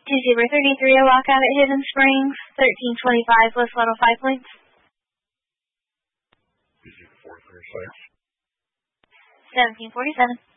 2-0-33, a lockout at Hidden Springs. 1325, West Waddle 5 points. 436. 1747.